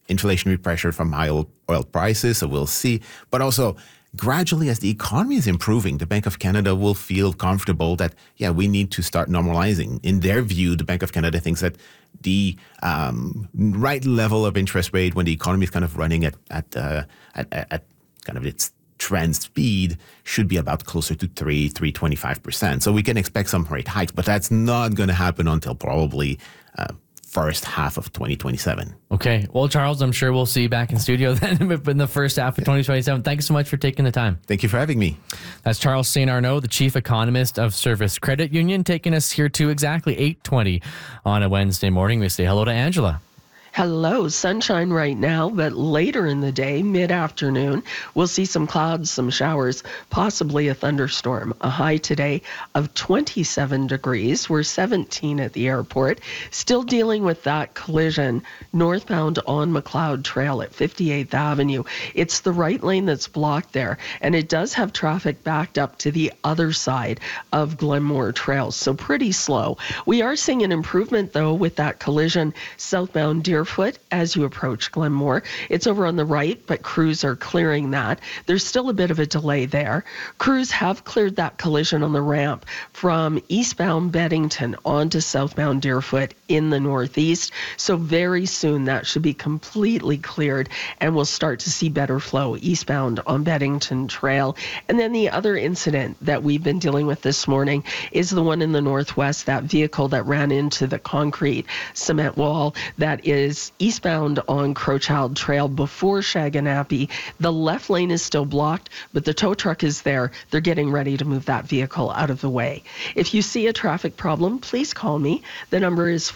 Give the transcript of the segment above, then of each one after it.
inflationary pressure from high oil prices, so we'll see. But also, gradually, as the economy is improving, the Bank of Canada will feel comfortable that, we need to start normalizing. In their view, the Bank of Canada thinks that the right level of interest rate when the economy is kind of running at kind of its trend speed should be about closer to 3.25%. So we can expect some rate hikes, but that's not going to happen until probably first half of 2027. Okay. Well, Charles, I'm sure we'll see you back in studio then in the first half of 2027. Thanks so much for taking the time. Thank you for having me. That's Charles St. Arnaud, the chief economist of Service Credit Union, taking us here to exactly 8:20 on a Wednesday morning. We say hello to Angela. Hello, sunshine right now, but later in the day, mid-afternoon, we'll see some clouds, some showers, possibly a thunderstorm. A high today of 27 degrees. We're 17 at the airport. Still dealing with that collision northbound on McLeod Trail at 58th Avenue. It's the right lane that's blocked there, and it does have traffic backed up to the other side of Glenmore Trail, so pretty slow. We are seeing an improvement, though, with that collision southbound Deerfoot as you approach Glenmore. It's over on the right, but crews are clearing that. There's still a bit of a delay there. Crews have cleared that collision on the ramp from eastbound Beddington onto southbound Deerfoot in the northeast. So very soon that should be completely cleared and we'll start to see better flow eastbound on Beddington Trail. And then the other incident that we've been dealing with this morning is the one in the northwest, that vehicle that ran into the concrete cement wall that is eastbound on Crowchild Trail before Shaganappi. The left lane is still blocked, but the tow truck is there. They're getting ready to move that vehicle out of the way. If you see a traffic problem, please call me. The number is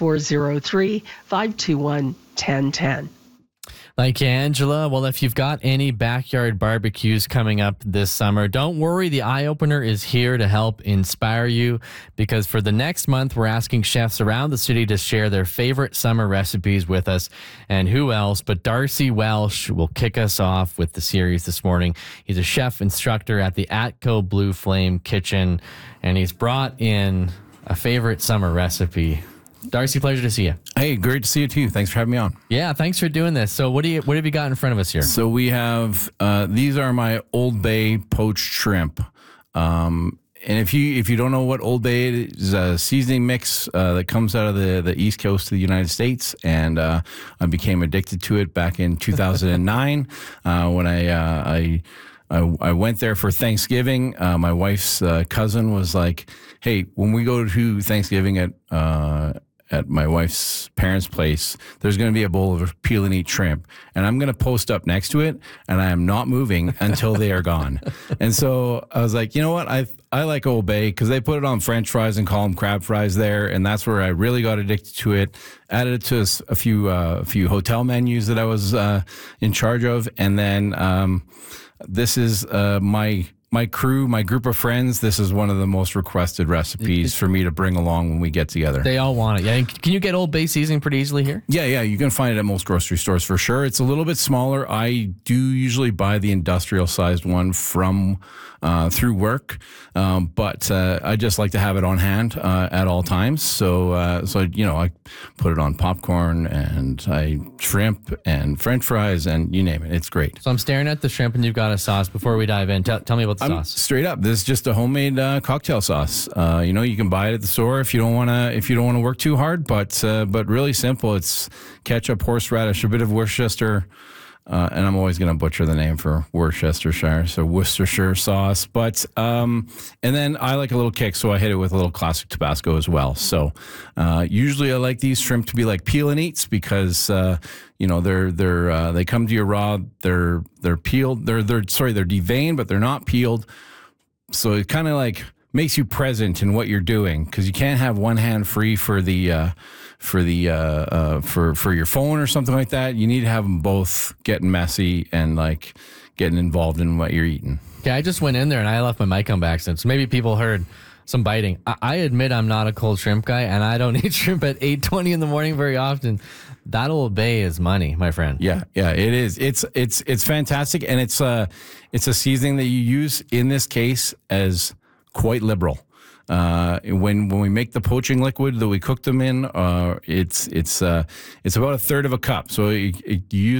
403-521-1010. Thank you, Angela. Well, if you've got any backyard barbecues coming up this summer, don't worry. The Eye Opener is here to help inspire you, because for the next month, we're asking chefs around the city to share their favorite summer recipes with us. And who else but Darcy Welsh will kick us off with the series this morning. He's a chef instructor at the Atco Blue Flame Kitchen, and he's brought in a favorite summer recipe. Darcy, pleasure to see you. Hey, great to see you too. Thanks for having me on. Yeah, thanks for doing this. So what have you got in front of us here? So we have, these are my Old Bay poached shrimp. And if you don't know what Old Bay is, a seasoning mix that comes out of the East Coast of the United States, and I became addicted to it back in 2009 when I went there for Thanksgiving. My wife's cousin was like, "Hey, when we go to Thanksgiving at my wife's parents' place, there's going to be a bowl of peel and eat shrimp, and I'm going to post up next to it, and I am not moving until they are gone." And so I was like, you know what? I like Old Bay because they put it on French fries and call them crab fries there, and that's where I really got addicted to it. Added it to a few hotel menus that I was in charge of, and then this is my crew, my group of friends. This is one of the most requested recipes for me to bring along when we get together. They all want it. Yeah. Can you get Old Bay seasoning pretty easily here? Yeah. You can find it at most grocery stores for sure. It's a little bit smaller. I do usually buy the industrial sized one from through work, but I just like to have it on hand at all times. So I put it on popcorn and shrimp and French fries and you name it. It's great. So I'm staring at the shrimp and you've got a sauce. Before we dive in, tell me about the sauce. Straight up, this is just a homemade cocktail sauce. You can buy it at the store if you don't want to work too hard, but really simple. It's ketchup, horseradish, a bit of Worcestershire. And I'm always going to butcher the name for Worcestershire, so Worcestershire sauce. But and then I like a little kick, so I hit it with a little classic Tabasco as well. So usually I like these shrimp to be like peel and eats because they come to you raw. They're peeled. They're deveined, but they're not peeled. So it kind of like makes you present in what you're doing because you can't have one hand free for your phone or something like that. You need to have them both getting messy and like getting involved in what you're eating. Okay, I just went in there and I left my mic on by accident, so maybe people heard some biting. I admit I'm not a cold shrimp guy, and I don't eat shrimp at 8:20 in the morning very often. That Old Bay is money, my friend. Yeah, it is. It's fantastic, and it's a seasoning that you use in this case as quite liberal. When we make the poaching liquid that we cook them in, it's about a third of a cup. So you use